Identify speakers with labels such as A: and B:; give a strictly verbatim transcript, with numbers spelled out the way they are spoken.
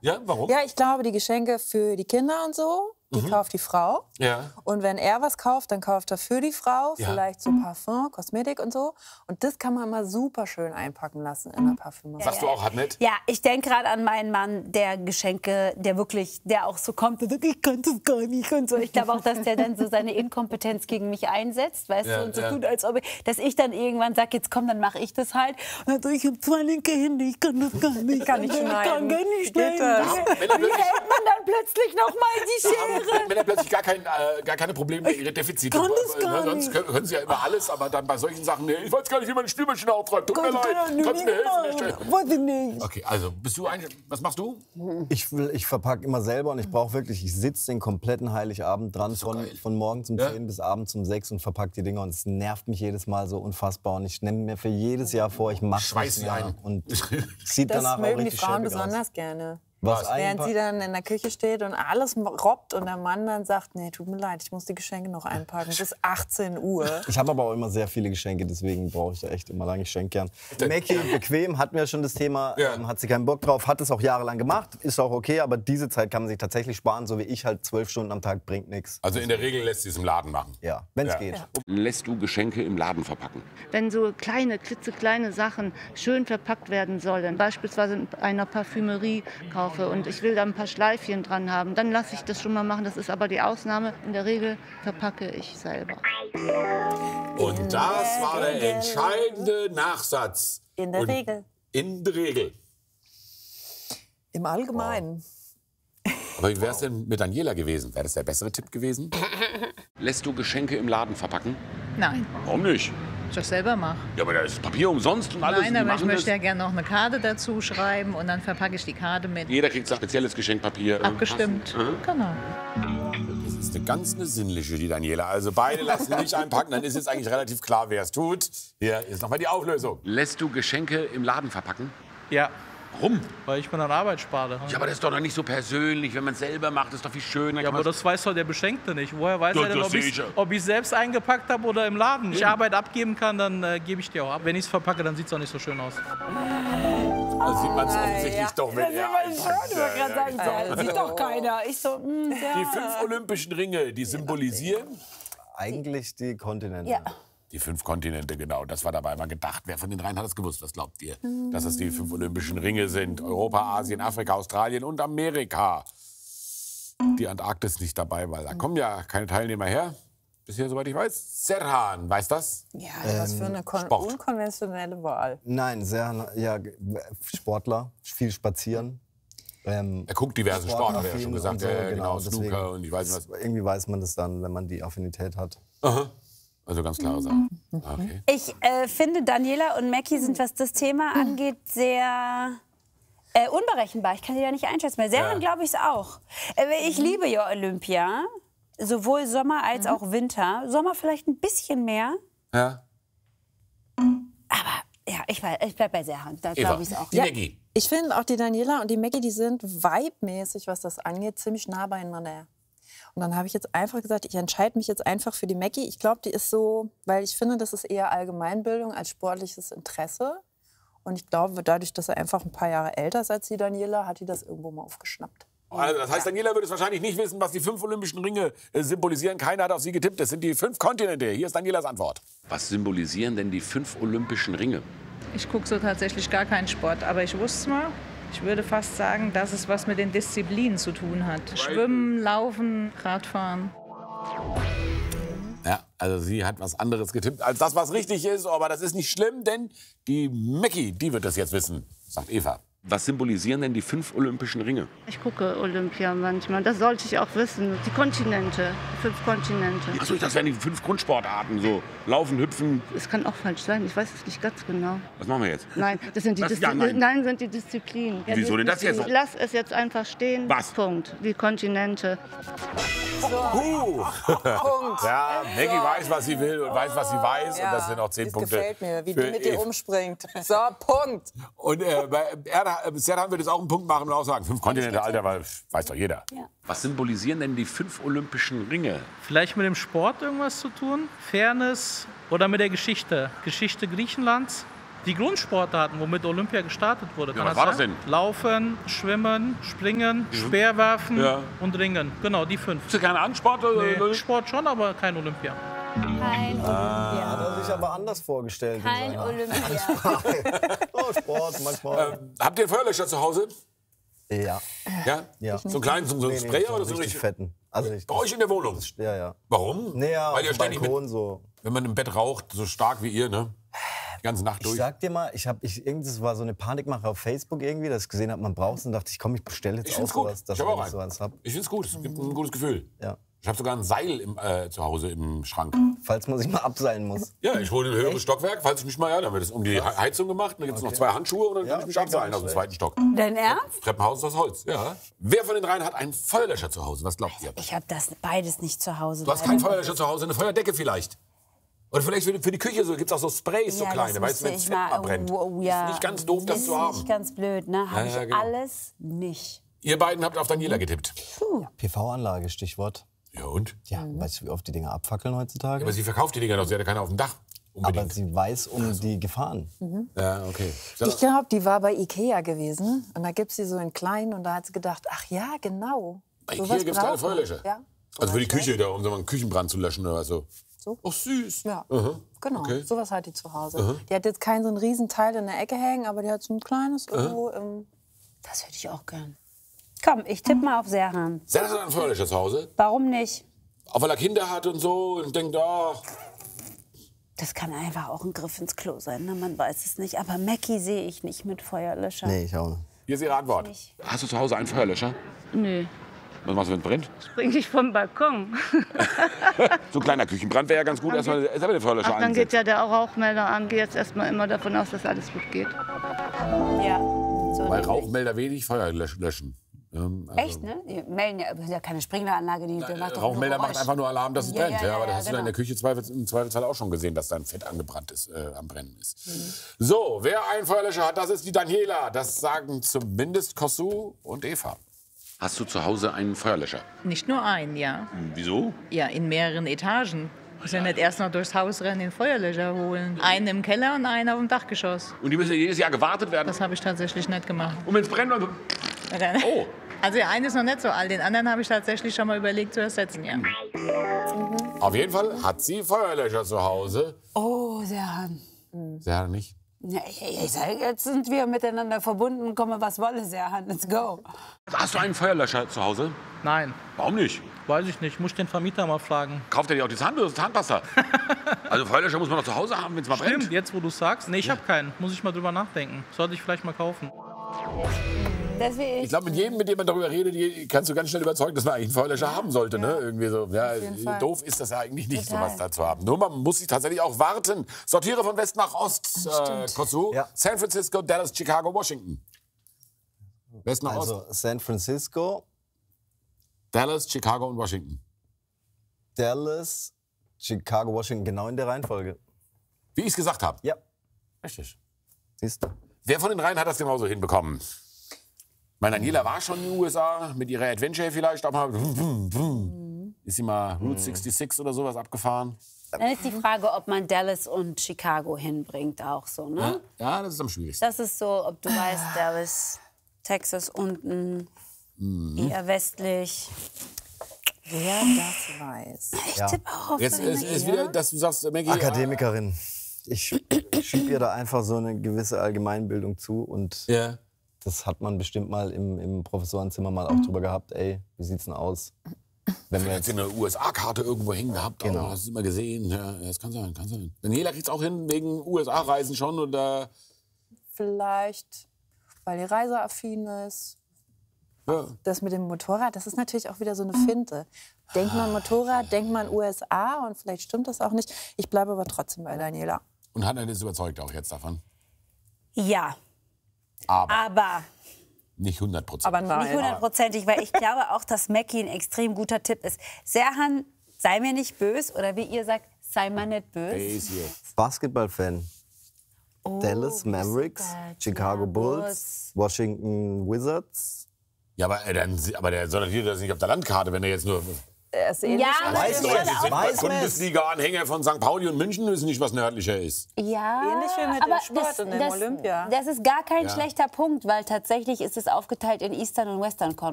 A: Ja, warum?
B: Ja, ich glaube, die Geschenke für die Kinder und so, die mhm. kauft die Frau.
A: Ja.
B: Und wenn er was kauft, dann kauft er für die Frau
A: Ja.
B: vielleicht so Parfum, Kosmetik und so. Und das kann man mal super schön einpacken lassen in der Parfümerie.
A: Sagst du auch, hat nett?
C: Ja, ich denke gerade an meinen Mann, der Geschenke, der wirklich, der auch so kommt und sagt, ich kann das gar nicht und so. Ich glaube auch, dass der dann so seine Inkompetenz gegen mich einsetzt, weißt
A: ja,
C: du, und so
A: ja.
C: tut, als ob ich, dass ich dann irgendwann sage, jetzt komm, dann mache ich das halt. Und dann so, ich habe zwei linke Hände, ich kann das gar nicht.
B: Kann nicht schneiden.
C: Ich kann gar nicht schneiden.
B: Das?
C: Wie hält man dann plötzlich noch mal die Schere?
A: Wenn er plötzlich gar, kein, äh, gar keine Probleme mit ihren Defiziten
C: kann das gar
A: äh, sonst können, können sie ja immer alles, aber dann bei solchen Sachen, nee, ich weiß gar nicht, wie man eine Spülmaschine auftreibt. Tut mir leid, kannst du mir helfen?
C: Weiß ich nicht.
A: Okay, also, bist du eigentlich, was machst du?
D: Ich, will, ich verpacke immer selber und ich brauche wirklich, ich sitze den kompletten Heiligabend dran,
A: so
D: von,
A: geil.
D: von morgens um
A: Ja?
D: zehn bis abends um sechs und verpacke die Dinger und es nervt mich jedes Mal so unfassbar und ich nehme mir für jedes Jahr vor, ich mache
A: Schweiß sie ein.
D: und sieht
B: Das
D: danach auch
B: mögen die
D: richtig
B: Frauen
D: schäbig aus.
B: besonders gerne.
D: Was
B: Während
D: einpa-
B: sie dann in der Küche steht und alles robbt und der Mann dann sagt, nee, tut mir leid, ich muss die Geschenke noch einpacken bis achtzehn Uhr.
D: Ich habe aber auch immer sehr viele Geschenke, deswegen brauche ich da echt immer lange. Ich schenke gern. Mackie, bequem, hatten wir schon das Thema,
A: Ja.
D: ähm, hat sie keinen Bock drauf, hat es auch jahrelang gemacht, ist auch okay, aber diese Zeit kann man sich tatsächlich sparen, so wie ich halt zwölf Stunden am Tag, bringt nichts.
A: Also in der Regel lässt sie es im Laden machen.
D: Ja, wenn es
A: Ja.
D: geht.
E: Lässt du Geschenke im Laden verpacken?
F: Wenn so kleine, klitzekleine Sachen schön verpackt werden sollen, beispielsweise in einer Parfümerie kaufe und ich will da ein paar Schleifchen dran haben, dann lasse ich das schon mal machen. Das ist aber die Ausnahme. In der Regel verpacke ich selber.
A: Und das war der entscheidende Nachsatz.
B: In der
A: Und
B: Regel.
A: In der Regel.
B: Im Allgemeinen.
A: Aber wie wäre es denn mit Daniela gewesen? Wäre das der bessere Tipp gewesen?
E: Lässt du Geschenke im Laden verpacken?
G: Nein,
E: Warum nicht?
G: ich das selber mache.
E: Ja, aber da ist Papier umsonst und alles.
G: Nein,
E: Die
G: aber ich
E: machen
G: möchte
E: das.
G: ja gerne noch eine Karte dazu schreiben und dann verpacke ich die Karte mit.
E: Jeder kriegt sein spezielles Geschenkpapier. ähm,
G: Abgestimmt.
E: passend.
G: Genau.
A: Das ist eine ganz eine sinnliche, die Daniela. Also beide lassen nicht einpacken, dann ist jetzt eigentlich relativ klar, wer es tut. Hier ist nochmal die Auflösung.
E: Lässt du Geschenke im Laden verpacken?
H: Ja,
E: Warum?
H: weil ich mir dann Arbeit spare.
E: Ja, aber das ist doch noch nicht so persönlich, wenn man es selber macht. Das ist doch viel schöner.
H: Ja, aber das weiß doch der Beschenkte nicht. Woher weiß
E: Ja,
H: er denn,
E: das
H: ob
E: seh
H: ich
E: ich ja.
H: ob ich selbst eingepackt habe oder im Laden? Wenn ich Arbeit abgeben kann, dann äh, gebe ich die auch ab. Wenn ich es verpacke, dann sieht es auch nicht so schön aus.
A: Also sieht man es offensichtlich
B: ja.
A: doch mit. Ja,
C: Ja, sieht doch keiner. Ich so, mm, ja.
A: die fünf olympischen Ringe, die symbolisieren
D: Eigentlich die Kontinente.
C: Ja.
A: die fünf Kontinente, genau. Das war dabei mal gedacht. Wer von den dreien hat es gewusst? Was glaubt ihr? Dass es die fünf olympischen Ringe sind. Europa, Asien, Afrika, Australien und Amerika. Die Antarktis nicht dabei, weil da kommen ja keine Teilnehmer her. Bisher, soweit ich weiß. Serhan, weiß das?
B: Ja, was für eine kon-
A: Sport.
B: unkonventionelle Wahl.
D: Nein, sehr, ja, Sportler, viel spazieren. Ähm,
A: Er guckt diverse Sport, hat er ja schon gesagt.
D: und so,
A: Ja, genau,
D: deswegen-
A: Snooker und ich weiß nicht was.
D: Irgendwie weiß man das dann, wenn man die Affinität hat.
A: Aha. Also ganz klare Sache. Okay.
C: Ich äh, finde, Daniela und Mackie sind, was das Thema angeht, sehr äh, unberechenbar. Ich kann die da nicht einschätzen. Bei Serhan glaube ich es auch. Äh, ich liebe ja Olympia, sowohl Sommer als auch Winter. Sommer vielleicht ein bisschen mehr.
A: Ja.
C: Aber ja, ich, weiß- ich bleib bei Serhan. Da
A: Eva,
C: glaube ich es auch.
A: die Maggie.
B: Ich finde auch die Daniela und die Maggie, die sind vibemäßig, was das angeht, ziemlich nah beieinander. Und dann habe ich jetzt einfach gesagt, ich entscheide mich jetzt einfach für die Maggie. Ich glaube, die ist so, weil ich finde, das ist eher Allgemeinbildung als sportliches Interesse. Und ich glaube, dadurch, dass er einfach ein paar Jahre älter ist als die Daniela, hat die das irgendwo mal aufgeschnappt.
A: Also das heißt, Daniela würde es wahrscheinlich nicht wissen, was die fünf olympischen Ringe äh, symbolisieren. Keiner hat auf sie getippt. Das sind die fünf Kontinente. Hier ist Danielas Antwort.
E: Was symbolisieren denn die fünf olympischen Ringe?
G: Ich gucke so tatsächlich gar keinen Sport, aber ich wusste es mal. Ich würde fast sagen, dass es was mit den Disziplinen zu tun hat. Schwimmen, Laufen, Radfahren.
A: Ja, also sie hat was anderes getippt als das, was richtig ist. Aber das ist nicht schlimm, denn die Maggie, die wird das jetzt wissen, sagt Eva.
E: Was symbolisieren denn die fünf olympischen Ringe?
F: Ich gucke Olympia manchmal. Das sollte ich auch wissen. Die Kontinente, die fünf Kontinente.
E: Achso, das wären die fünf Grundsportarten. So Laufen, Hüpfen.
F: Es kann auch falsch sein. Ich weiß es nicht ganz genau.
E: Was machen wir jetzt?
F: Nein, das sind die,
E: Was?
F: Diszi
E: Ja, nein.
F: nein, sind die Disziplinen. Ja,
E: Wieso denn das jetzt?
F: Lass es jetzt einfach stehen.
E: Was?
F: Punkt. Die Kontinente.
A: Puh.
B: Punkt.
A: Ja, Maggie weiß, was sie will und weiß, was sie weiß. und das sind auch zehn
B: das
A: Punkte.
B: gefällt mir, wie
A: für
B: die mit dir
A: Eva.
B: umspringt. So, Punkt.
A: Und äh, bei Erda, äh, Serhan wird jetzt auch einen Punkt machen und auch sagen, fünf Kontinente, Alter, weil weiß doch jeder.
E: Was symbolisieren denn die fünf olympischen Ringe?
H: Vielleicht mit dem Sport irgendwas zu tun? Fairness oder mit der Geschichte? Geschichte Griechenlands? Die Grundsportarten, womit Olympia gestartet wurde.
E: Ja,
H: Kann
E: was war das
H: sein?
E: denn?
H: Laufen, Schwimmen, Springen, Speerwerfen
E: Ja.
H: und Ringen. Genau, die fünf.
E: Ist das kein Ansport? Oder?
H: Nee, Sport schon, aber kein Olympia.
C: Kein Olympia.
D: Hat er sich aber anders vorgestellt. in
C: Kein
D: seiner-
C: Olympia.
D: Oh, Sport, manchmal.
A: Ähm, habt ihr einen Feuerlöscher zu Hause?
D: ja.
A: Ja?
D: ja.
A: So einen kleinen, so, so einen
D: Nee, nee,
A: Sprayer
D: so
A: oder so
D: richtig
A: richtig?
D: fetten. Also ich,
A: Bei euch in der Wohnung?
D: ja, ja.
A: Warum?
D: Nee, ja,
A: Weil
D: auf
A: ihr
D: dem
A: ständig mit,
D: Balkon so.
A: wenn man im Bett raucht, so stark wie ihr, ne? Die ganze Nacht
D: Ich
A: durch.
D: sag dir mal, ich hab, ich, irgendwie, das war so eine Panikmache auf Facebook irgendwie, dass ich gesehen habe, man braucht es und dachte ich, komm, ich bestelle jetzt
A: Ich
D: auch
A: find's gut.
D: sowas, dass
A: Ich hab auch
D: ich
A: einen.
D: sowas hab.
A: Ich find's gut. Es gibt ein gutes Gefühl.
D: Ja.
A: Ich habe sogar ein Seil im, äh, zu Hause im Schrank.
D: Falls man sich mal abseilen muss.
A: Ja, ich hole ein höheres Stockwerk, falls ich mich mal, ja, dann wird es um die He- Heizung gemacht. Dann gibt es noch zwei Handschuhe und dann
D: Ja,
A: kann ich mich
D: okay,
A: abseilen
D: gar
A: aus dem
D: nicht
A: zweiten Stock.
C: Dein Ernst?
A: Treppenhaus ist aus Holz, ja. Wer von den dreien hat einen Feuerlöscher zu Hause? Was glaubt ihr?
C: Ich habe das beides nicht zu Hause.
A: Du hast keinen Feuerlöscher zu Hause, eine Feuerdecke vielleicht. Oder vielleicht für die, für die Küche so, gibt es auch so Sprays, so
C: Ja,
A: kleine,
C: das
A: weißt du, wenn
C: müsste
A: es
C: ich
A: Fett abbrennt.
C: Oh, oh, ja.
A: Ist nicht ganz doof, das
C: ist
A: zu haben.
C: nicht ganz blöd, ne? Habe
A: Ja, ja,
C: ich
A: genau.
C: alles nicht.
A: Ihr beiden habt auf Daniela getippt.
D: P V-Anlage, Stichwort.
A: Ja und?
D: Ja, weißt du, wie oft die Dinger abfackeln heutzutage?
A: Aber sie verkauft die Dinger doch, sie hat ja keine auf dem Dach.
D: Aber
A: Unbedingt.
D: sie weiß um die Gefahren.
A: Ja, okay.
B: Ich glaube, die war bei Ikea gewesen und da gibt es die so in klein und da hat sie gedacht, ach ja, genau.
A: Bei
B: sowas
A: Ikea gibt es keine
B: braucht man.
A: Feuerlöscher.
B: Ja.
A: Also für die Küche, da, um so mal einen Küchenbrand zu löschen oder so.
B: So?
A: Ach süß.
B: Ja,
A: Aha.
B: genau.
A: Okay.
B: Sowas hat die zu Hause. Die hat jetzt kein so ein Riesenteil in der Ecke hängen, aber die hat so ein kleines irgendwo im...
C: Das hätte ich auch gern. Komm, ich tippe mal auf Serhan.
A: Serhat hat einen Feuerlöscher zu Hause,
C: Warum nicht?
A: auch weil er Kinder hat und so und denkt, ah,
C: Das kann einfach auch ein Griff ins Klo sein, ne? Man weiß es nicht. Aber Mackie sehe ich nicht mit Feuerlöscher.
D: Nee, ich auch nicht.
A: hier ist Ihre Antwort.
E: Hast du zu Hause einen Feuerlöscher?
F: Nö,
E: Was machst du, wenn es brennt?
F: spring ich vom Balkon.
E: So ein kleiner Küchenbrand wäre ja ganz gut, erstmal selber den Feuerlöscher
F: Ach, dann geht
E: einsetzen.
F: ja der Rauchmelder an. Gehe jetzt erstmal immer davon aus, dass alles gut geht.
C: Ja. So
A: Weil
C: nämlich.
A: Rauchmelder wenig Feuer lösch- löschen. Ähm, also
C: Echt, ne? Die melden ja, das ist ja keine Sprinkleranlage, die der macht doch
A: Rauchmelder
C: nur
A: macht
C: Geräusch.
A: einfach nur Alarm, dass es
C: Ja,
A: brennt.
C: ja,
A: Ja,
C: ja,
A: aber das
C: ja,
A: hast du dann in der
C: genau.
A: Küche zweifels, im Zweifelsfall auch schon gesehen, dass da ein Fett angebrannt ist, äh, am Brennen ist. So, wer einen Feuerlöscher hat, das ist die Daniela. Das sagen zumindest Kossu und Eva.
E: Hast du zu Hause einen Feuerlöscher?
G: Nicht nur ein, ja.
E: Wieso?
G: Ja, in mehreren Etagen. Muss ja nicht erst noch durchs Haus rennen, den Feuerlöscher holen. Einen im Keller und einen auf dem Dachgeschoss.
E: Und die müssen jedes Jahr gewartet werden.
G: Das habe ich tatsächlich nicht gemacht.
E: Und wenn es brennt, dann... Oh.
G: Also der eine ist noch nicht so alt, den anderen habe ich tatsächlich schon mal überlegt zu ersetzen, ja.
A: Auf jeden Fall hat sie Feuerlöscher zu Hause.
C: Oh, Serhan.
A: Ja, nicht.
C: Ja, ich, ich sag, jetzt sind wir miteinander verbunden, komme was wolle, Serhan. Let's go.
E: Hast du einen Feuerlöscher zu Hause?
H: Nein,
E: Warum nicht?
H: weiß ich nicht. Muss ich den Vermieter mal fragen.
E: Kauft er dir auch die Zahn Zahnpasta? Also Feuerlöscher muss man doch zu Hause haben, wenn es mal
H: Stimmt,
E: brennt.
H: jetzt wo du sagst. Nee, ich habe keinen. Muss ich mal drüber nachdenken. Sollte ich vielleicht mal kaufen.
C: Deswegen,
A: Ich glaube, mit jedem, mit dem man darüber redet, die- kannst du ganz schnell überzeugen, dass man eigentlich einen Feuerlöscher haben sollte. Ne? Irgendwie so. Ja,
B: jeden Fall.
A: doof ist das ja eigentlich nicht,
C: Total.
A: sowas da zu haben. Nur man muss sich tatsächlich auch warten. Sortiere von West nach Ost, äh, Kossu.
D: Ja.
A: San Francisco, Dallas, Chicago, Washington. West nach Ost.
D: Also San Francisco,
A: Dallas, Chicago und Washington.
D: Dallas, Chicago, Washington, genau in der Reihenfolge.
A: Wie ich es gesagt habe.
D: Ja,
A: Richtig.
D: siehst du.
A: Wer von den dreien hat das genauso hinbekommen? Meine Daniela war schon in den U S A mit ihrer Adventure vielleicht auch mal. Vum, vum, vum. Ist sie mal Route sechsundsechzig oder sowas abgefahren?
C: dann ist die Frage, ob man Dallas und Chicago hinbringt auch so, ne?
A: Ja, das ist am schwierigsten.
C: Das ist so, ob du weißt, Dallas, Texas unten, eher westlich.
B: Wer das weiß.
C: Ich
D: Ja.
C: tippe auch auf
A: Jetzt ist, ist wieder, dass du sagst, Maggie,
D: Akademikerin. Ich schiebe ihr da einfach so eine gewisse Allgemeinbildung zu und
A: Ja.
D: das hat man bestimmt mal im, im Professorenzimmer mal auch drüber gehabt. Ey, wie sieht's denn aus? Wenn wir
A: Jetzt
D: jetzt
A: eine U S A-Karte irgendwo hängen gehabt,
D: Genau.
A: oh, hast du immer gesehen. Ja, das kann sein, kann sein. Daniela kriegt's auch hin wegen U S A-Reisen schon oder?
B: Vielleicht, weil die reiseaffin ist.
A: Ja.
B: Das mit dem Motorrad, das ist natürlich auch wieder so eine Finte. Denkt man Motorrad, denkt man U S A und vielleicht stimmt das auch nicht. Ich bleibe aber trotzdem bei Daniela.
A: Und hat er das überzeugt auch jetzt davon?
C: Ja,
A: Aber
C: aber
A: nicht hundert Prozent.
B: Aber
C: nicht
B: nein.
C: hundertprozentig, weil ich glaube auch, dass Mackie ein extrem guter Tipp ist. Serhan, sei mir nicht böse oder wie ihr sagt, sei mal nicht böse.
D: Basketball-Fan.
C: Oh,
D: Dallas Mavericks,
C: Basketball,
D: Chicago
C: ja,
D: Bulls, Washington Wizards.
A: Ja, aber, äh, dann, aber der sortiert das nicht auf der Landkarte, wenn er jetzt nur.
B: es ist ähnlich.
C: Ja, aber
D: Weiß
C: es
D: man,
C: wurde
D: das
C: auch-
D: ist weiß man.
A: Bundesliga-Anhänger von Sankt Pauli und München wissen nicht, was nördlicher ist.
C: Ja,
B: Ähnlich wie mit dem
C: aber
B: Sport
C: das,
B: und dem
C: das,
B: Olympia.
C: Das ist gar kein
A: Ja.
C: schlechter Punkt, weil tatsächlich ist es aufgeteilt in Eastern und Western Conference.